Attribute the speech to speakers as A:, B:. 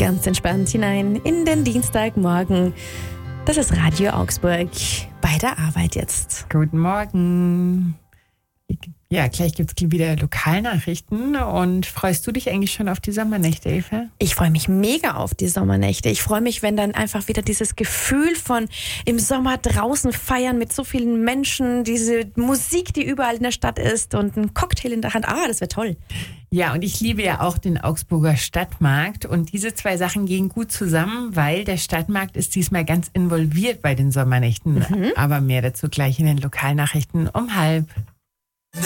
A: Ganz entspannt hinein in den Dienstagmorgen. Das ist Radio Augsburg bei der Arbeit jetzt.
B: Guten Morgen. Ja, gleich gibt es wieder Lokalnachrichten. Und freust du dich eigentlich schon auf die Sommernächte, Eva?
A: Ich freue mich mega auf die Sommernächte. Ich freue mich, wenn dann einfach wieder dieses Gefühl von im Sommer draußen feiern mit so vielen Menschen, diese Musik, die überall in der Stadt ist und ein Cocktail in der Hand. Das wäre toll.
B: Ja, und ich liebe ja auch den Augsburger Stadtmarkt. Und diese zwei Sachen gehen gut zusammen, weil der Stadtmarkt ist diesmal ganz involviert bei den Sommernächten. Aber mehr dazu gleich in den Lokalnachrichten um 12:30.